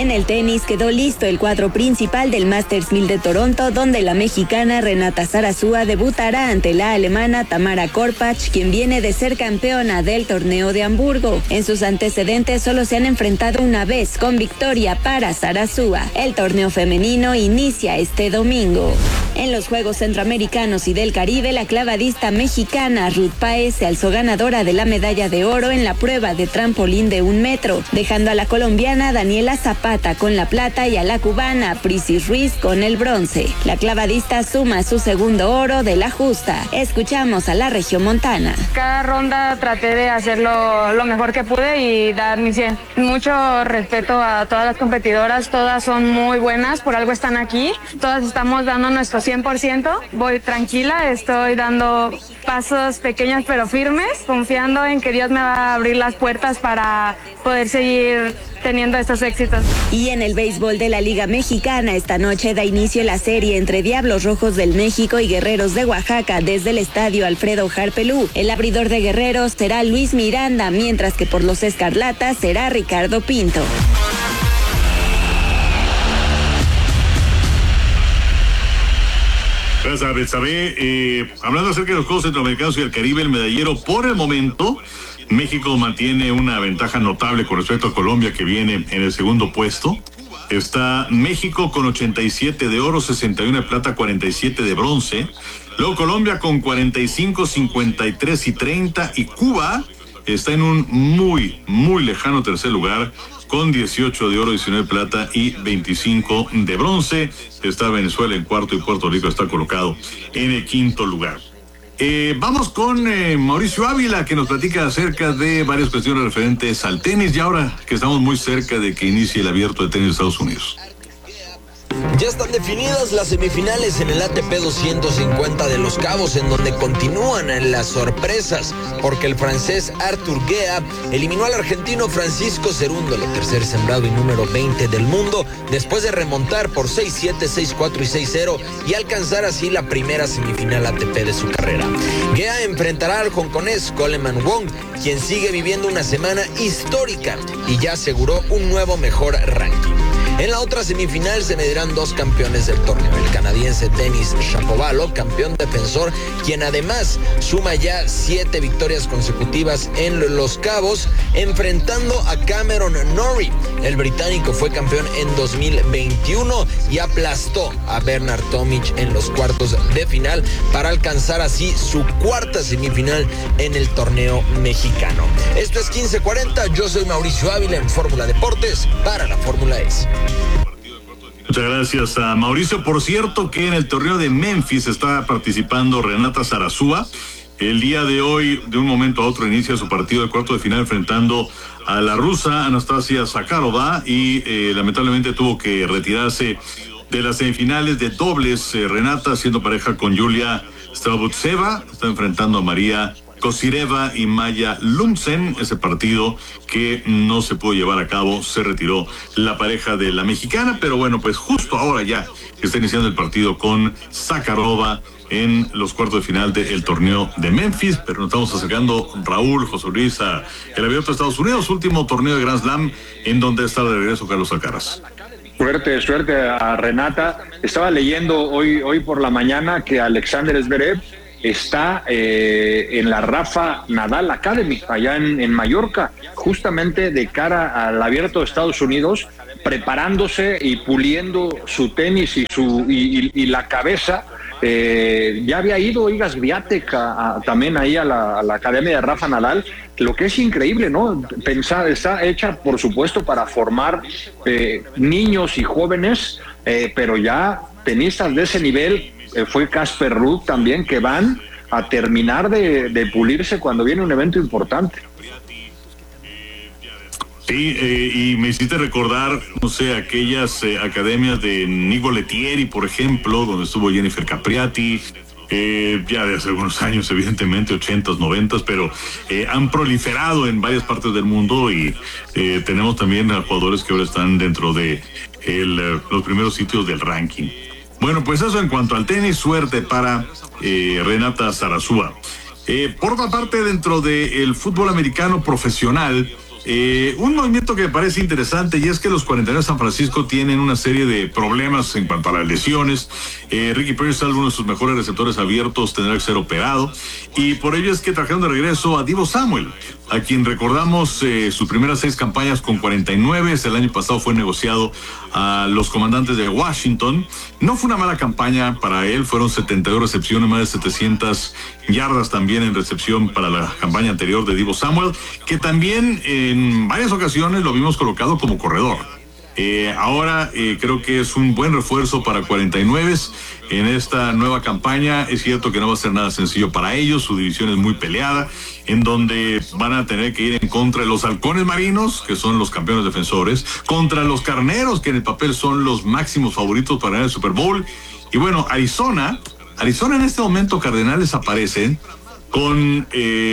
En el tenis quedó listo el cuadro principal del Masters 1000 de Toronto, donde la mexicana Renata Sarasúa debutará ante la alemana Tamara Korpach, quien viene de ser campeona del torneo de Hamburgo. En sus antecedentes solo se han enfrentado una vez, con victoria para Sarasúa. El torneo femenino inicia este domingo. En los Juegos Centroamericanos y del Caribe, la clavadista mexicana Ruth Páez se alzó ganadora de la medalla de oro en la prueba de trampolín de 1 metro, dejando a la colombiana Daniela Zapata con la plata y a la cubana Prisis Ruiz con el bronce. La clavadista suma su segundo oro de la justa. Escuchamos a la regiomontana. Cada ronda traté de hacerlo lo mejor que pude y dar mi 100. Mucho respeto a todas las competidoras, todas son muy buenas, por algo están aquí, todas estamos dando nuestro 100%. Voy tranquila, estoy dando pasos pequeños pero firmes, confiando en que Dios me va a abrir las puertas para poder seguir teniendo estos éxitos. Y en el béisbol de la Liga Mexicana, esta noche da inicio la serie entre Diablos Rojos del México y Guerreros de Oaxaca desde el estadio Alfredo Harpelú. El abridor de Guerreros será Luis Miranda, mientras que por los Escarlatas será Ricardo Pinto. Gracias a Betsabe. Hablando acerca de los Juegos Centroamericanos y el Caribe, el medallero, por el momento, México mantiene una ventaja notable con respecto a Colombia, que viene en el segundo puesto. Está México con 87 de oro, 61 de plata, 47 de bronce. Luego Colombia con 45, 53 y 30. Y Cuba está en un muy lejano tercer lugar, con 18 de oro, 19 de plata y 25 de bronce. Está Venezuela en cuarto y Puerto Rico está colocado en el quinto lugar. Vamos con Mauricio Ávila, que nos platica acerca de varias cuestiones referentes al tenis, y ahora que estamos muy cerca de que inicie el Abierto de Tenis de Estados Unidos. Ya están definidas las semifinales en el ATP 250 de Los Cabos, en donde continúan las sorpresas, porque el francés Arthur Guéa eliminó al argentino Francisco Cerúndolo, tercer sembrado y número 20 del mundo, después de remontar por 6-7, 6-4 y 6-0 y alcanzar así la primera semifinal ATP de su carrera. Guéa enfrentará al hongkonés Coleman Wong, quien sigue viviendo una semana histórica y ya aseguró un nuevo mejor ranking. En la otra semifinal se medirán dos campeones del torneo, el canadiense Denis Shapovalov, campeón defensor, quien además suma ya 7 victorias consecutivas en Los Cabos, enfrentando a Cameron Norrie. El británico fue campeón en 2021 y aplastó a Bernard Tomic en los cuartos de final para alcanzar así su cuarta semifinal en el torneo mexicano. Esto es 1540, yo soy Mauricio Ávila en Fórmula Deportes para la Fórmula S. Muchas gracias a Mauricio. Por cierto que en el torneo de Memphis está participando Renata Sarasúa. El día de hoy, de un momento a otro, inicia su partido de cuarto de final enfrentando a la rusa Anastasia Zakharova y lamentablemente tuvo que retirarse de las semifinales de dobles. Renata, siendo pareja con Yulia Strabutseva, está enfrentando a María Kosireva y Maya Lumsen. Ese partido que no se pudo llevar a cabo, se retiró la pareja de la mexicana, pero bueno, pues justo ahora ya está iniciando el partido con Zakharova en los cuartos de final del torneo de Memphis, pero nos estamos acercando, Raúl, José Luis, a el Abierto de Estados Unidos, último torneo de Grand Slam, en donde está de regreso Carlos Alcaraz. Suerte a Renata. Estaba leyendo hoy por la mañana que Alexander Zverev está en la Rafa Nadal Academy, allá en Mallorca, justamente de cara al Abierto de Estados Unidos, preparándose y puliendo su tenis y la cabeza. Ya había ido Iga Swiatek también ahí a la Academia de Rafa Nadal, lo que es increíble, ¿no? Está hecha, por supuesto, para formar niños y jóvenes, pero ya tenistas de ese nivel. Fue Casper Ruud también, que van a terminar de pulirse cuando viene un evento importante. Sí, y me hiciste recordar, no sé, aquellas academias de Nico Lettieri, por ejemplo, donde estuvo Jennifer Capriati, ya de hace algunos años, evidentemente, 80s, 90s, pero han proliferado en varias partes del mundo y tenemos también a jugadores que ahora están dentro de los primeros sitios del ranking. Bueno, pues eso en cuanto al tenis, suerte para Renata Sarasúa. Por otra parte, dentro del fútbol americano profesional, Un movimiento que me parece interesante, y es que los 49 de San Francisco tienen una serie de problemas en cuanto a las lesiones. Ricky Pearsall, uno de sus mejores receptores abiertos, tendrá que ser operado, y por ello es que trajeron de regreso a Deebo Samuel, a quien recordamos sus primeras 6 campañas con 49. El año pasado fue negociado a los Comandantes de Washington. No fue una mala campaña para él, fueron 72 recepciones, más de 700 yardas también en recepción para la campaña anterior de Deebo Samuel, que también en varias ocasiones lo vimos colocado como corredor. Ahora creo que es un buen refuerzo para 49 en esta nueva campaña. Es cierto que no va a ser nada sencillo para ellos, su división es muy peleada, en donde van a tener que ir en contra de los Halcones Marinos, que son los campeones defensores, contra los Carneros, que en el papel son los máximos favoritos para ganar el Super Bowl. Y bueno, Arizona en este momento, Cardenales aparecen con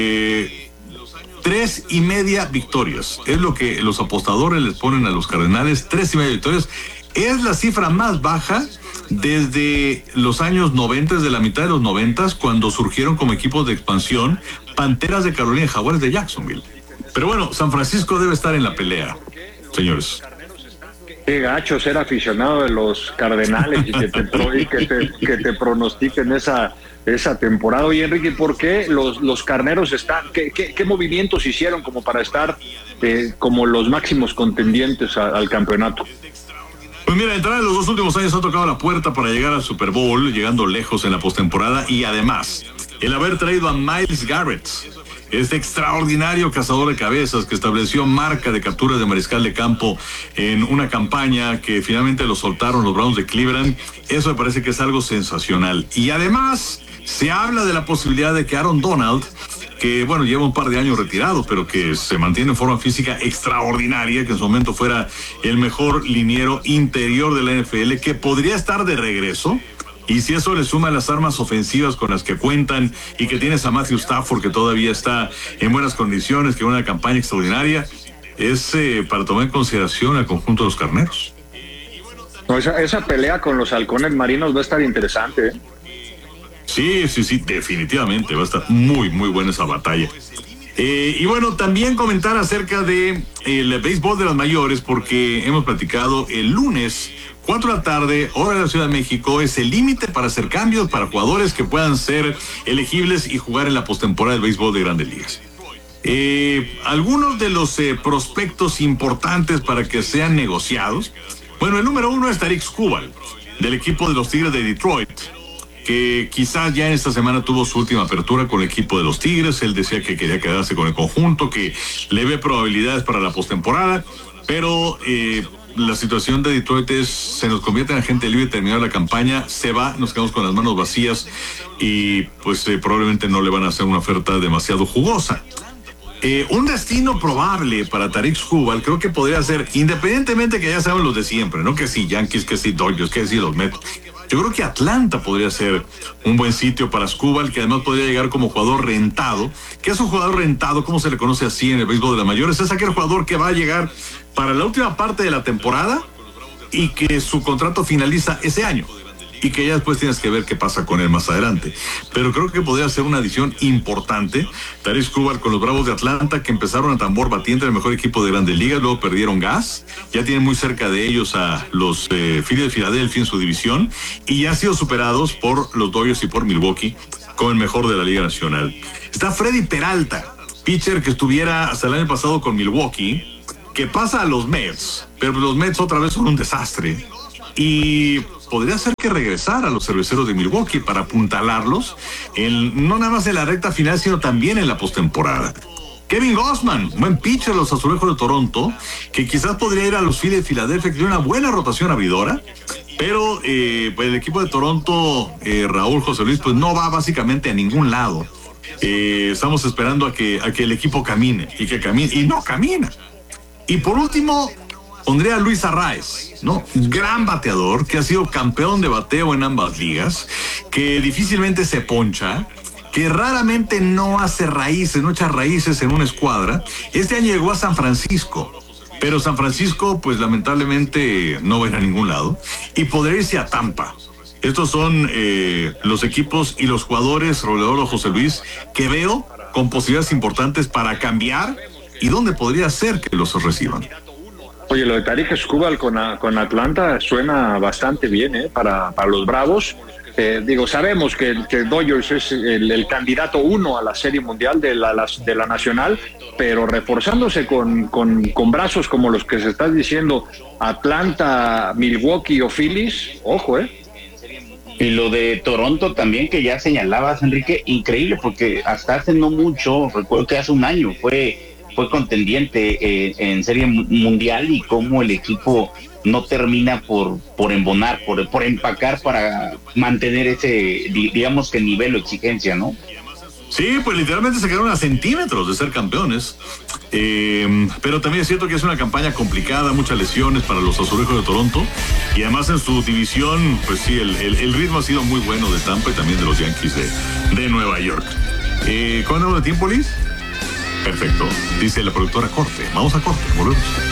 3.5 victorias. Es lo que los apostadores les ponen a los Cardenales, 3.5 victorias. Es la cifra más baja desde los años 90, desde la mitad de los 90, cuando surgieron como equipos de expansión Panteras de Carolina y Jaguares de Jacksonville. Pero bueno, San Francisco debe estar en la pelea, señores. Qué gacho ser aficionado de los Cardenales y que te pronostiquen esa temporada. Oye, Enrique, ¿por qué los Carneros están? ¿Qué movimientos hicieron como para estar como los máximos contendientes al campeonato? Pues mira, entrar en los 2 últimos años ha tocado la puerta para llegar al Super Bowl, llegando lejos en la postemporada, y además el haber traído a Myles Garrett, este extraordinario cazador de cabezas que estableció marca de capturas de mariscal de campo en una campaña que finalmente lo soltaron los Browns de Cleveland. Eso me parece que es algo sensacional. Y además se habla de la posibilidad de que Aaron Donald, que bueno, lleva un par de años retirado, pero que se mantiene en forma física extraordinaria, que en su momento fuera el mejor liniero interior de la NFL, que podría estar de regreso. Y si eso le suma las armas ofensivas con las que cuentan, y que tienes a Matthew Stafford, que todavía está en buenas condiciones, que una campaña extraordinaria, es para tomar en consideración al conjunto de los Carneros. No, esa pelea con los Halcones Marinos va a estar interesante, ¿eh? Sí, definitivamente va a estar muy, muy buena esa batalla. Y bueno, también comentar acerca de el béisbol de las mayores, porque hemos platicado el lunes, 4 de la tarde, hora de la Ciudad de México, es el límite para hacer cambios para jugadores que puedan ser elegibles y jugar en la postemporada del béisbol de Grandes Ligas. Algunos de los prospectos importantes para que sean negociados. Bueno, el número 1 es Tarik Skubal, del equipo de los Tigres de Detroit, que quizás ya en esta semana tuvo su última apertura con el equipo de los Tigres. Él decía que quería quedarse con el conjunto, que le ve probabilidades para la postemporada, pero la situación de Detroit se nos convierte en agente libre, terminar la campaña, se va, nos quedamos con las manos vacías y pues probablemente no le van a hacer una oferta demasiado jugosa. Un destino probable para Tarik Skubal creo que podría ser, independientemente que ya saben los de siempre, ¿no? Que si Yankees, que si Dodgers, que si los Mets. Yo creo que Atlanta podría ser un buen sitio para Skubal, que además podría llegar como jugador rentado. ¿Qué es un jugador rentado? ¿Cómo se le conoce así en el béisbol de las mayores? Es aquel jugador que va a llegar para la última parte de la temporada y que su contrato finaliza ese año, y que ya después tienes que ver qué pasa con él más adelante. Pero creo que podría ser una adición importante. Tarik Skubal con los Bravos de Atlanta, que empezaron a tambor batiente, el mejor equipo de Grandes Ligas, luego perdieron gas, ya tienen muy cerca de ellos a los Phillies de Filadelfia en su división, y ya han sido superados por los Dodgers y por Milwaukee como el mejor de la Liga Nacional. Está Freddy Peralta, pitcher que estuviera hasta el año pasado con Milwaukee, que pasa a los Mets, pero los Mets otra vez son un desastre, y podría ser que regresara a los Cerveceros de Milwaukee para apuntalarlos, no nada más en la recta final, sino también en la postemporada. Kevin Gausman, buen pitcher de los Azulejos de Toronto, que quizás podría ir a los Phillies de Filadelfia, que tiene una buena rotación abridora, pero pues el equipo de Toronto, Raúl José Luis, pues no va básicamente a ningún lado. Estamos esperando a que el equipo camine, y no camina. Y por último, pondría a Luis Arraez, ¿no? Gran bateador, que ha sido campeón de bateo en ambas ligas, que difícilmente se poncha, que raramente no hace raíces, no echa raíces en una escuadra. Este año llegó a San Francisco, pero San Francisco, pues lamentablemente no va a ir a ningún lado, y podría irse a Tampa. Estos son los equipos y los jugadores, Roledor José Luis, que veo con posibilidades importantes para cambiar y dónde podría ser que los reciban. Oye, lo de Tarik Skubal con Atlanta suena bastante bien, para los Bravos. Sabemos que Dodgers es el candidato 1 a la Serie Mundial de la Nacional, pero reforzándose con brazos como los que se están diciendo Atlanta, Milwaukee o Phillies, ojo, Y lo de Toronto también, que ya señalabas, Enrique, increíble, porque hasta hace no mucho, recuerdo que hace un año fue contendiente en Serie Mundial, y cómo el equipo no termina por embonar, por empacar para mantener ese, digamos que nivel o exigencia, ¿no? Sí, pues literalmente se quedaron a centímetros de ser campeones. Pero también es cierto que es una campaña complicada, muchas lesiones para los Azulejos de Toronto, y además en su división, pues sí, el ritmo ha sido muy bueno de Tampa y también de los Yankees de Nueva York. ¿Cuándo de tiempo, Liz? Perfecto, dice la productora corte. Vamos a corte, volvemos.